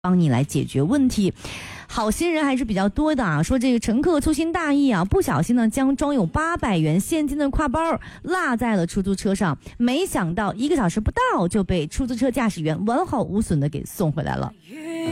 帮你来解决问题。好心人还是比较多的啊，说这个乘客粗心大意啊，不小心呢将装有800元现金的挎包落在了出租车上，没想到1个小时不到就被出租车驾驶员完好无损的给送回来了。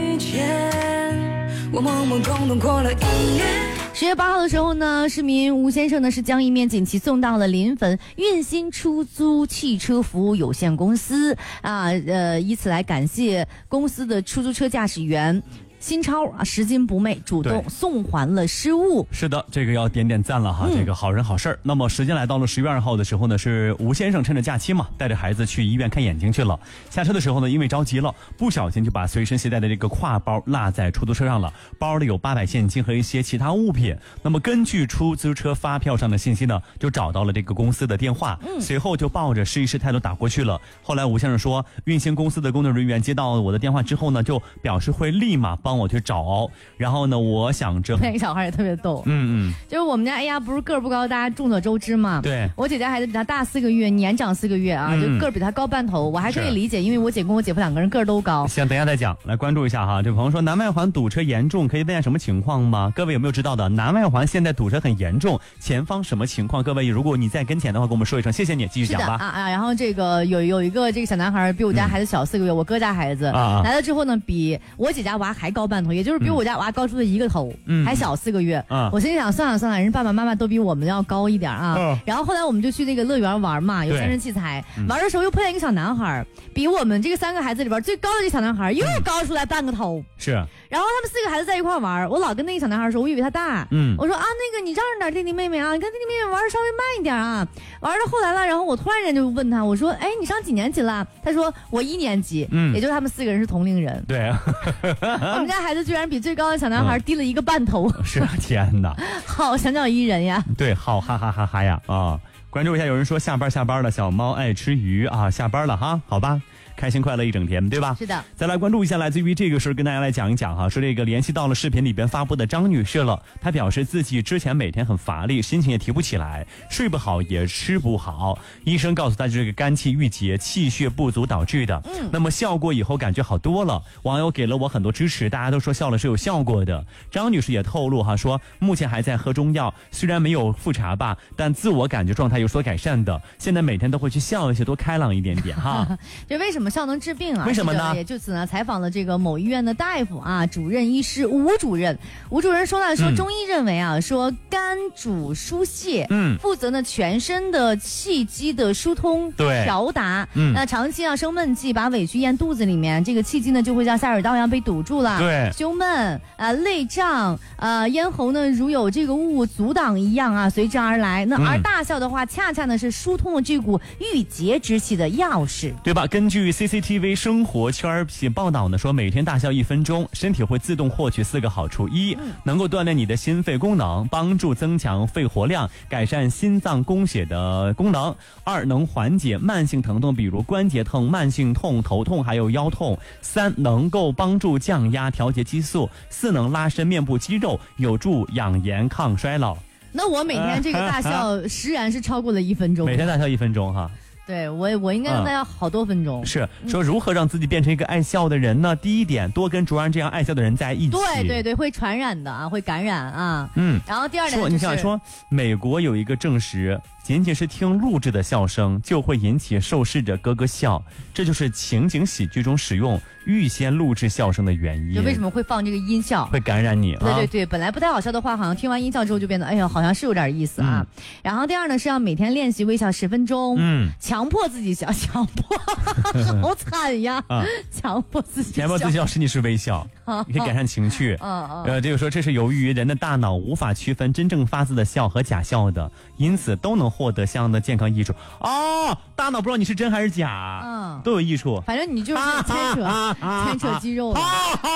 我懵懵懂懂过了1年。10月8号的时候呢，市民吴先生呢是将一面锦旗送到了临汾运鑫出租汽车服务有限公司啊，以此来感谢公司的出租车驾驶员新超啊，拾金不昧，主动送还了失物。 是的，这个要点点赞了哈，这个好人好事。那么时间来到了10月2号的时候呢，是吴先生趁着假期嘛，带着孩子去医院看眼睛去了。下车的时候呢，因为着急了，不小心就把随身携带的这个挎包落在出租车上了。包里有800现金和一些其他物品。那么根据出租车发票上的信息呢，就找到了这个公司的电话，随后就抱着试一试态度打过去了。后来吴先生说，运鑫公司的工作人员接到我的电话之后呢，就表示会立马帮我去找。然后呢，我想着那个小孩也特别逗，就是我们家不是个儿不高，大家众所周知嘛。 对， 我姐家孩子比他大4个月，年长4个月啊，就个儿比他高半头，我还可以理解，因为我姐跟我姐夫2个人个儿都高。 行，等一下再讲，来关注一下哈。这朋友说南外环堵车严重，可以问下什么情况吗？各位有没有知道的？南外环现在堵车很严重，前方什么情况？各位，如果你在跟前的话，跟我们说一声，谢谢你，继续讲吧。 然后这个有一个这个小男孩比我家孩子小4个月，我哥家孩子来了之后呢，比我姐家娃还高半头，也就是比我家娃高出了1个头，还小4个月。我心里想，算了，人爸爸妈妈都比我们要高一点啊。然后后来我们就去那个乐园玩嘛，有健身器材，玩的时候又碰见一个小男孩，比我们这个3个孩子里边最高的这个小男孩又高出来半个头。 是。 然后他们4个孩子在一块玩，我老跟那个小男孩说，我以为他大，我说啊，那个你让着点弟弟妹妹啊，你看弟弟妹妹玩的稍微慢一点啊。玩到后来了，然后我突然间就问他，我说，哎，你上几年级了？他说我1年级，也就是他们4个人是同龄人。 对， 我们家孩子居然比最高的小男孩低了1个半头。 是啊，天哪， 好小鸟依人呀。 对，好哈哈哈哈呀啊！关注一下，有人说下班了，小猫爱吃鱼啊，下班了哈，好吧。开心快乐一整天，对吧？ 是的。 再来关注一下来自于这个事，跟大家来讲一讲哈。说这个联系到了视频里边发布的张女士了，她表示自己之前每天很乏力，心情也提不起来，睡不好也吃不好。医生告诉她这个肝气郁结、气血不足导致的。那么效果以后感觉好多了，网友给了我很多支持，大家都说笑了是有效果的。张女士也透露哈，说目前还在喝中药，虽然没有复查吧，但自我感觉状态有所改善的。现在每天都会去笑一些，多开朗一点点哈。 这为什么笑能治病啊？ 为什么呢？ 也就此呢采访了这个某医院的大夫啊，主任医师吴主任说了，说中医认为啊，说肝主疏泄，负责呢全身的气机的疏通调达。那长期生闷气，把委屈咽肚子里面，这个气机呢就会像下水道一样被堵住了， 对， 胸闷泪胀咽喉呢如有这个物阻挡一样啊，随之而来。那而大笑的话，恰恰呢是疏通了这股郁结之气的钥匙， 对吧？根据 CCTV 生活圈报道呢，说每天大笑1分钟，身体会自动获取4个好处：一，能够锻炼你的心肺功能，帮助增强肺活量，改善心脏供血的功能；二，能缓解慢性疼痛，比如关节痛、慢性痛、头痛还有腰痛；三，能够帮助降压、调节激素；四，能拉伸面部肌肉，有助养颜抗衰老。 那我每天这个大笑实然是超过了1分钟， 每天大笑1分钟哈。 对，我应该大笑好多分钟。 是说如何让自己变成一个爱笑的人呢？第一点，多跟卓然这样爱笑的人在一起。 对，会传染的啊，会感染啊。然后第二点， 你想说，美国有一个证实，仅仅是听录制的笑声就会引起受试者咯咯笑，这就是情景喜剧中使用预先录制笑声的原因。 就为什么会放这个音效， 会感染你。 对，本来不太好笑的话，好像听完音效之后就变得哎呀，好像是有点意思啊。然后第二呢，是要每天练习微笑10分钟，强迫自己笑，强迫好惨呀，强迫自己笑使你是微笑，你可以改善情绪。这个说这是由于人的大脑无法区分真正发自的笑和假笑的，因此都能获得相应的健康益处。大脑不知道你是真还是假，都有益处。 反正你就是牵扯肌肉了。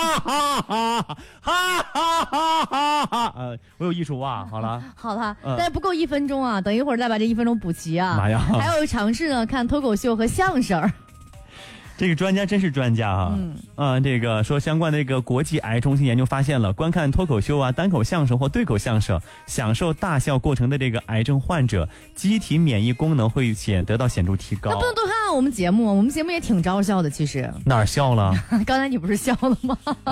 我有益处啊。好了， 但是不够1分钟啊，等一会儿再把这1分钟补齐啊。 妈呀！ 还有尝试呢，看脱口秀和相声。 这个专家真是专家啊！这个说相关的这个国际癌中心研究发现了，观看脱口秀啊、单口相声或对口相声，享受大笑过程的这个癌症患者，机体免疫功能会得到显著提高。 那不能多看我们节目，我们节目也挺招笑的，其实。 哪儿笑了？ 刚才你不是笑了吗？